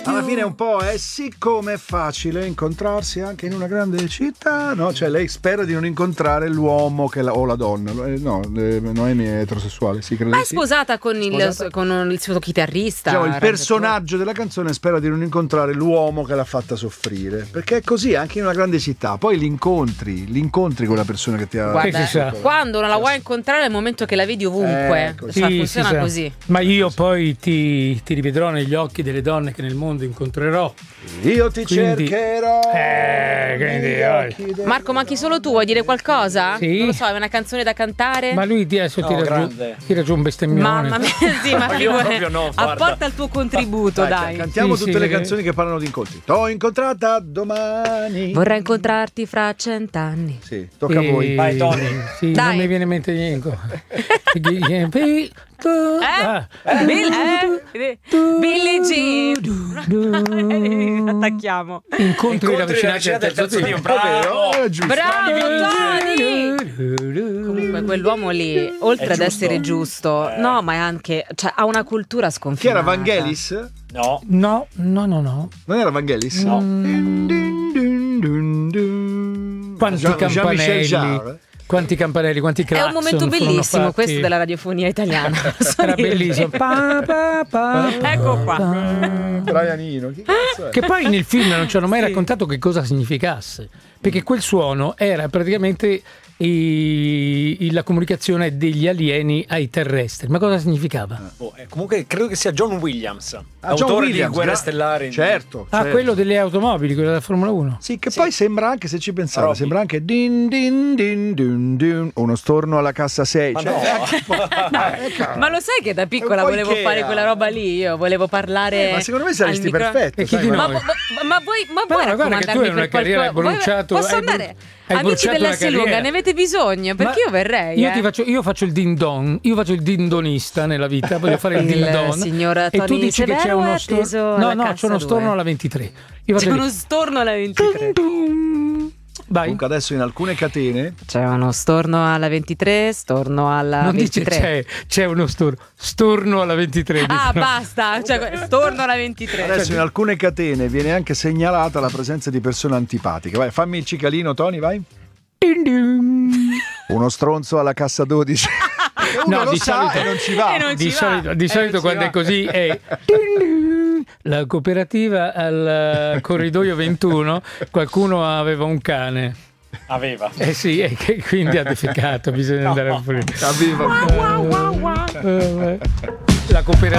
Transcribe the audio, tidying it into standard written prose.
Alla fine un po' è siccome è facile incontrarsi anche in una grande città, no? Cioè lei spera di non incontrare l'uomo o la donna. No, Noemi è eterosessuale, sì, credo. Ma è di sì. sposata con il suo chitarrista. Diciamo, il personaggio della canzone spera di non incontrare l'uomo che l'ha fatta soffrire, perché è così anche in una grande città. Poi l'incontri con la persona che ti ha. Guarda, quando non la vuoi incontrare è il momento che la vedi ovunque. Funziona così. Ma io poi ti rivedrò negli occhi delle donne che nel mondo incontrerò. Io ti cercherò. Marco, manchi solo tu, vuoi dire qualcosa? Sì. Non lo so, hai una canzone da cantare? Ma lui adesso tira giù un bestemmione. Mamma mia, sì, ma apporta il tuo contributo, dai. Cantiamo tutte le canzoni che parlano di incontri. T'ho incontrata domani. Vorrei incontrarti fra 100 anni. Sì, tocca a voi. Vai, Tony. Sì, dai. non mi viene in mente niente. Billie Jean. Attacchiamo. Incontri ravvicinati al terzo tipo. Bravo. Bravo Tony. Comunque quell'uomo lì, oltre ad essere giusto, no, ma è anche, cioè, ha una cultura Chi sconfinata. era Vangelis? No. No. Non era Vangelis? No. Quanti Jean-Michel Jarre. campanelli. Quanti campanelli, quanti È clacson. un momento bellissimo questo della radiofonia italiana. Era bellissimo. Ecco qua. Brianino, chi cazzo è? Che poi nel film non ci hanno mai raccontato che cosa significasse, perché quel suono era praticamente la comunicazione degli alieni ai terrestri. Ma cosa significava? Comunque credo che sia John Williams, John autore Williams, di Guerre Stellari. Certo. Quello delle automobili, quello della Formula 1. Sì, che poi sembra anche, se ci pensate, Robby. sembra anche din din din dun dun, uno storno alla cassa 6. Ma Ma lo sai che da piccola È un po' volevo Ikea. fare quella roba lì? Io volevo parlare. Ma secondo me saresti al micro- perfetto. E chi sai, di guarda. noi? Ma vuoi Però guarda che tu hai una carriera, hai bruciato. Posso hai andare? hai Amici bruciato una dell'S lunga, carriera. ne avete bisogno? Perché io verrei. Io faccio il din don, io faccio il dindonista nella vita, voglio fare il din don. Signor E tu Tony dici che c'è Severo uno è storno. appeso No, alla c'è uno cassa storno 2. alla 23. Io faccio C'è il- uno storno alla 23. Vai. Comunque adesso in alcune catene C'è uno storno alla 23, storno alla Non 23. dice c'è uno storno alla 23. Ah, dicono. basta, cioè, storno alla 23. adesso in alcune catene viene anche segnalata la presenza di persone antipatiche. Vai, fammi il cicalino, Tony, vai. Din din. Uno stronzo alla cassa 12. Uno No, lo di sa solito- e non ci va. E non Di ci solito, va. di solito ci quando va. è così è din din. La cooperativa al corridoio 21 qualcuno aveva un cane. Aveva. Eh sì, e che quindi ha defecato, bisogna andare a pulire. Avviva. La cooperativa